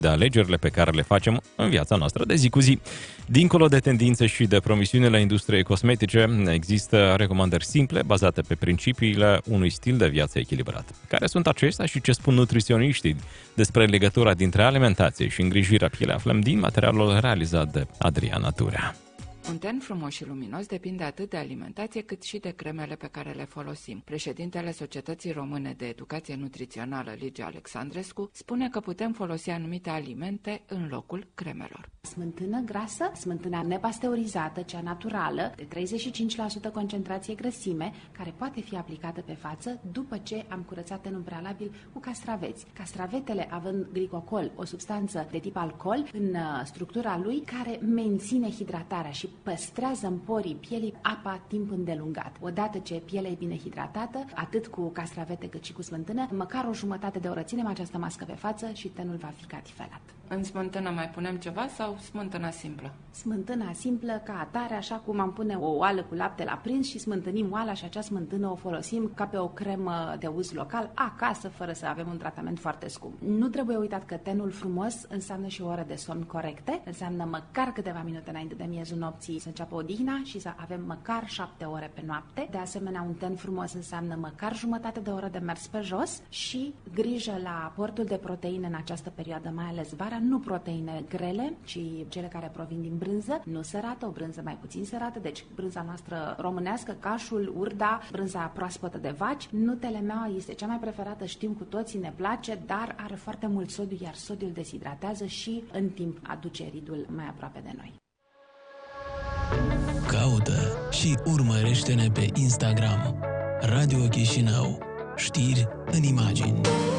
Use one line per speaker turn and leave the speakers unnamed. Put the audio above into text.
de alegerile pe care le facem în viața noastră de zi cu zi. Dincolo de tendințe și de promisiunile industriei cosmetice, există recomandări simple, bazate pe principiile unui stil de viață echilibrat. Care sunt acestea și ce spun nutriționiștii despre legătura dintre alimentație și îngrijirea pielei, aflăm din materialul realizat de Adriana Turea.
Un ten frumos și luminos depinde atât de alimentație cât și de cremele pe care le folosim. Președintele Societății Române de Educație Nutrițională, Ligia Alexandrescu, spune că putem folosi anumite alimente în locul cremelor.
Smântână grasă, smântâna nepasteurizată, cea naturală, de 35% concentrație grăsime, care poate fi aplicată pe față după ce am curățat tenul prealabil cu castraveți. Castravetele având glicocol, o substanță de tip alcool în structura lui, care menține hidratarea și păstrează în porii pielii apa timp îndelungat. Odată ce pielea e bine hidratată, atât cu castravete cât și cu smântână, măcar o jumătate de oră ținem această mască pe față și tenul va fi catifelat.
În smântână mai punem ceva sau smântâna simplă?
Smântâna simplă ca atare, așa cum am pune o oală cu lapte la prins și smântânim oala și acea smântână o folosim ca pe o cremă de uz local, acasă, fără să avem un tratament foarte scump. Nu trebuie uitat că tenul frumos înseamnă și o oră de somn corecte, înseamnă măcar câteva minute înainte de miezul nopții să înceapă odihna și să avem măcar 7 ore pe noapte. De asemenea, un ten frumos înseamnă măcar jumătate de oră de mers pe jos și grijă la aportul de proteine în această perioadă, mai ales vara, nu proteine grele, ci cele care provin din brânză, nu sărată, o brânză mai puțin sărată, deci brânza noastră românească, cașul, urda, brânza proaspătă de vaci. Nutelemea este cea mai preferată, știm cu toții, ne place, dar are foarte mult sodiu, iar sodiul deshidratează și în timp aduce ridul mai aproape de noi.
Caută și urmărește-ne pe Instagram. Radio Chișinău. Știri în imagini.